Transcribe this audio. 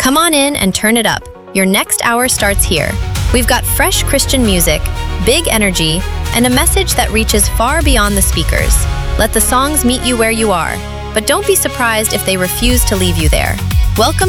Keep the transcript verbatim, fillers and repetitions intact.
Come on in and turn it up. Your next hour starts here. We've got fresh Christian music, big energy, and a message that reaches far beyond the speakers. Let the songs meet you where you are, but don't be surprised if they refuse to leave you there. Welcome